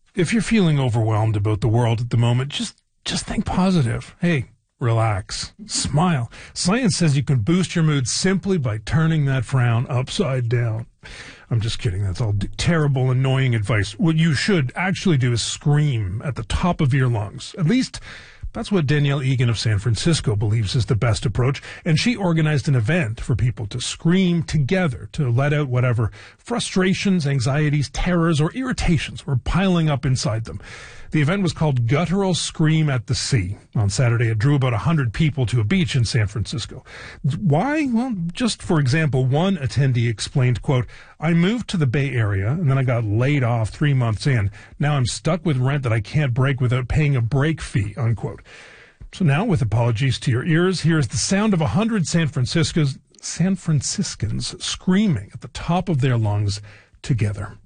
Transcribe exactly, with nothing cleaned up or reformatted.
If you're feeling overwhelmed about the world at the moment, just just think positive. Hey, relax. Smile. Science says you can boost your mood simply by turning that frown upside down. I'm just kidding. That's all d- terrible, annoying advice. What you should actually do is scream at the top of your lungs. At least that's what Danielle Egan of San Francisco believes is the best approach, and she organized an event for people to scream together to let out whatever frustrations, anxieties, terrors, or irritations were piling up inside them. The event was called Guttural Scream at the Sea. On Saturday, it drew about one hundred people to a beach in San Francisco. Why? Well, just for example, one attendee explained, quote, "I moved to the Bay Area, and then I got laid off three months in. Now I'm stuck with rent that I can't break without paying a break fee," unquote. So now, with apologies to your ears, here's the sound of one hundred San Francisco's, San Franciscans screaming at the top of their lungs together.